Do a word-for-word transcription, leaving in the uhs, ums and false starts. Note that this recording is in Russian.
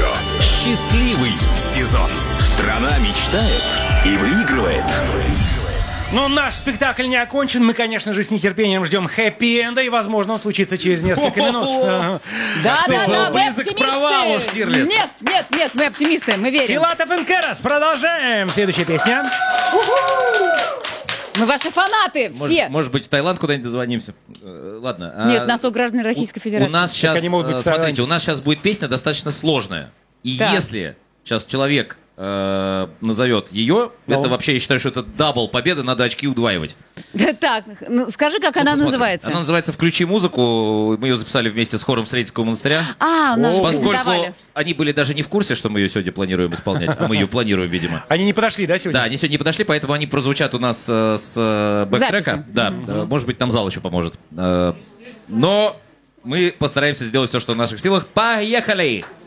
радио. Счастливый сезон. Страна мечтает и выигрывает. Но наш спектакль не окончен. Мы, конечно же, с нетерпением ждем хэппи-энда, и, возможно, он случится через несколько минут. Да, да, да, мы близок к провалу, оптимисты. Штирлиц. Нет, нет, нет, мы оптимисты, мы верим. Филатов и Керас. Продолжаем. Следующая песня. Мы ваши фанаты, Может, все. может быть, в Таиланд куда-нибудь дозвонимся. Э, Ладно. а Нет, нас тут граждане Российской У Федерации. нас сейчас, они могут быть э, в Таиланде. смотрите, у нас сейчас будет песня достаточно сложная. И Так. если сейчас человек э, назовет ее, Ну. это вообще, я считаю, что это дабл победы, надо очки удваивать. Так, ну, скажи, как она Посмотрим. называется. Она называется «Включи музыку». Мы ее записали вместе с хором Сретенского монастыря. А, у нас же Поскольку презентовали. они были даже не в курсе, что мы ее сегодня планируем исполнять, а мы ее планируем, видимо. Они не подошли, да, сегодня? Да, они сегодня не подошли, поэтому они прозвучат у нас э, с э, бэктрека. записи. Да, э, может быть, нам зал еще поможет. Э, но мы постараемся сделать все, что в наших силах. Поехали!